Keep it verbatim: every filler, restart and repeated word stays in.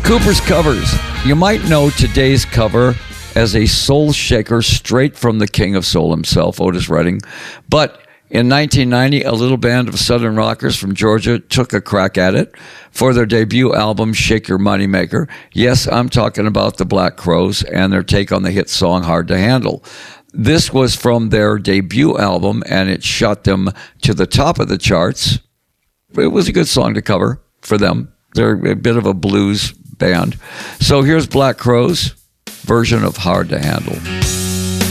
Cooper's covers. You might know today's cover as a soul shaker straight from the king of soul himself, Otis Redding. But in nineteen ninety, a little band of Southern rockers from Georgia took a crack at it for their debut album, Shake Your Moneymaker. Yes, I'm talking about the Black Crowes and their take on the hit song, Hard to Handle. This was from their debut album, and it shot them to the top of the charts. It was a good song to cover for them. They're a bit of a blues band. So here's Black Crowes' version of Hard to Handle.